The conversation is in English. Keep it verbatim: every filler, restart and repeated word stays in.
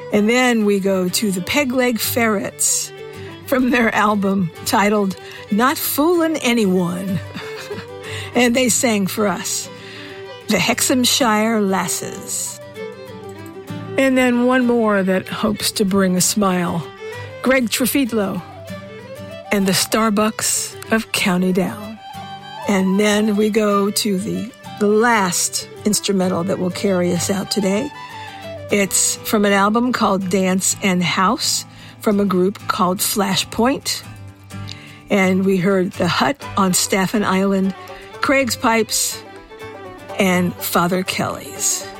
And then we go to the Peg Leg Ferrets from their album titled Not Foolin' Anyone. And they sang for us the Hexhamshire Lasses. And then one more that hopes to bring a smile, Greg Trefidlo and the Starbucks of County Down. And then we go to the, the last instrumental that will carry us out today. It's from an album called Dance and House from a group called Flashpoint. And we heard The Hut on Staffen Island, Craig's Pipes, and Father Kelly's.